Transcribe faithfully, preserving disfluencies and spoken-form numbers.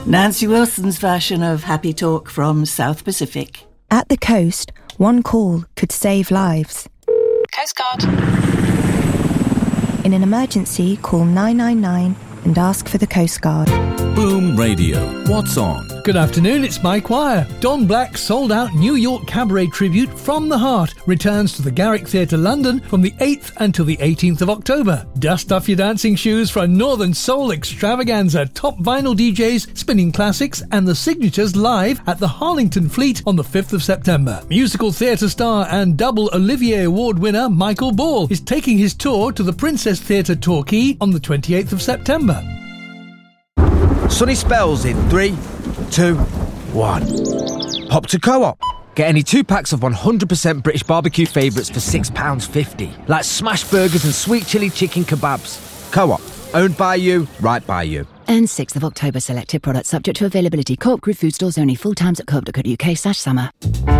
Nancy Wilson's version of Happy Talk from South Pacific. At the coast, one call could save lives. Coast Guard. In an emergency, call nine nine nine and ask for the Coast Guard. Boom Radio. What's on? Good afternoon, it's Mike Wire. Don Black's sold-out New York cabaret tribute From the Heart returns to the Garrick Theatre London from the eighth until the eighteenth of October. Dust off your dancing shoes for a Northern Soul extravaganza, top vinyl D Js, spinning classics and the signatures live at the Harlington Fleet on the fifth of September. Musical theatre star and double Olivier Award winner Michael Ball is taking his tour to the Princess Theatre Torquay on the twenty-eighth of September. Sunny spells in three, two, one. Hop to Co-op. Get any two packs of one hundred percent British barbecue favourites for six pounds fifty. Like smash burgers and sweet chilli chicken kebabs. Co-op. Owned by you, right by you. And sixth of October, selected products subject to availability. Co-op Group food stores only. Full times at co op dot co dot uk slash summer.